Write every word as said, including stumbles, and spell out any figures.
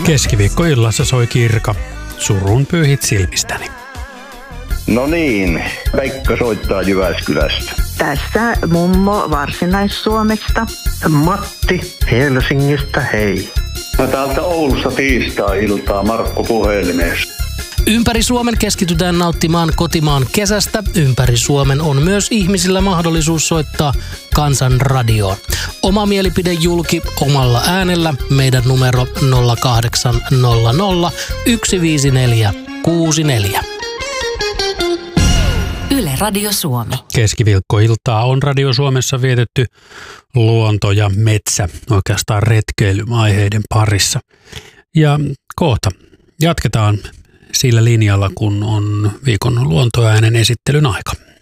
Keskiviikkoillassa soi Kirka. Surun pyyhit silmistäni. No niin, Pekka soittaa Jyväskylästä. Tässä mummo Varsinais-Suomesta. Matti Helsingistä, hei. No täältä Oulusta tiistai-iltaa Markku puhelimessa. Ympäri Suomen keskitytään nauttimaan kotimaan kesästä. Ympäri Suomen on myös ihmisillä mahdollisuus soittaa Kansan radioon. Oma mielipide julki omalla äänellä. Meidän numero nolla kahdeksan nolla nolla yksi viisi neljä kuusi neljä. Yle Radio Suomi. Keskiviikkoiltaa on Radio Suomessa vietetty luonto ja metsä, oikeastaan retkeilyaiheiden parissa. Ja kohta jatketaan sillä linjalla, kun on viikon luontoäänen esittelyn aika.